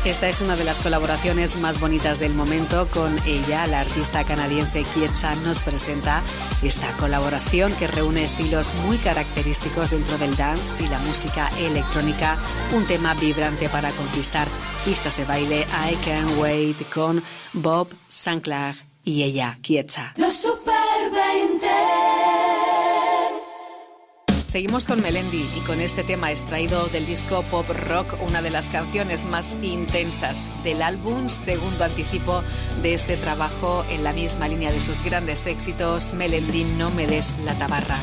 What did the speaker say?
Esta es una de las colaboraciones más bonitas del momento. Con ella, la artista canadiense Kietcha nos presenta esta colaboración que reúne estilos muy característicos dentro del dance y la música electrónica. Un tema vibrante para conquistar pistas de baile. I Can't Wait con Bob Sinclair y ella, Kietcha. Los Super 20. Seguimos con Melendi y con este tema extraído del disco Pop Rock, una de las canciones más intensas del álbum, segundo anticipo de ese trabajo en la misma línea de sus grandes éxitos. Melendi, no me des la tabarra.